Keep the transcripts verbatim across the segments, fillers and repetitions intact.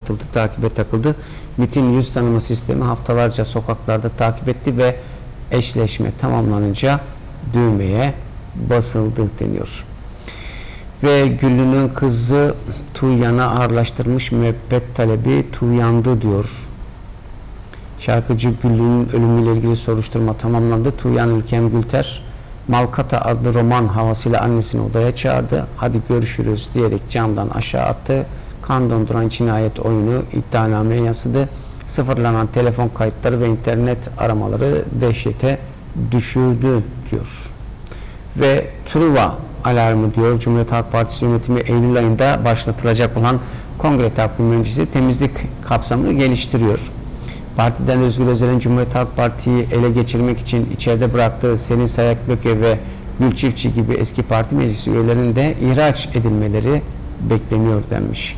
kapatıldı, takibe takıldı. MİT'in yüz tanıma sistemi haftalarca sokaklarda takip etti ve eşleşme tamamlanınca düğmeye basıldı deniyor. Ve Güllü'nün kızı Tuğyan'a ağırlaştırmış müebbet talebi Tuğyan'dı diyor. Şarkıcı Güllü'nün ölümüyle ilgili soruşturma tamamlandı. Tuğyan Ülkem Gülter, Malkata adlı roman havasıyla annesini odaya çağırdı. Hadi görüşürüz diyerek camdan aşağı attı. Kan donduran cinayet oyunu iddianameye yansıdı. Sıfırlanan telefon kayıtları ve internet aramaları dehşete düşürdü diyor. Ve Truva alarmı diyor. Cumhuriyet Halk Partisi yönetimi Eylül ayında başlatılacak olan kongre takvimi öncesi temizlik kapsamını geliştiriyor. Partiden Özgür Özel'in Cumhuriyet Halk Parti'yi ele geçirmek için içeride bıraktığı Selin Sayakböke ve Gül Çiftçi gibi eski parti meclisi üyelerinin de ihraç edilmeleri bekleniyor denmiş.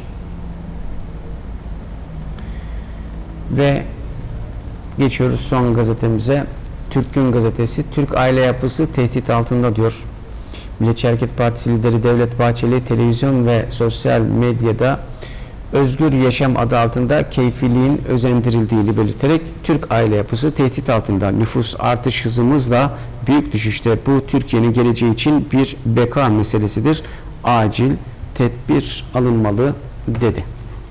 Ve geçiyoruz son gazetemize. Türk Gün Gazetesi, Türk aile yapısı tehdit altında diyor. Milliyetçi Hareket Partisi lideri Devlet Bahçeli televizyon ve sosyal medyada özgür yaşam adı altında keyfiliğin özendirildiğini belirterek Türk aile yapısı tehdit altında, nüfus artış hızımızla büyük düşüşte, bu Türkiye'nin geleceği için bir beka meselesidir, acil tedbir alınmalı dedi.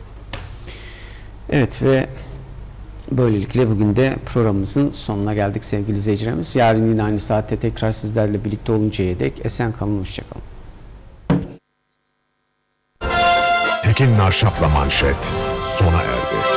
Evet ve böylelikle bugün de programımızın sonuna geldik sevgili izleyicilerimiz. Yarın yine aynı saatte tekrar sizlerle birlikte oluncaya dek esen kalın, hoşçakalın. Tekin Narşap'la manşet sona erdi.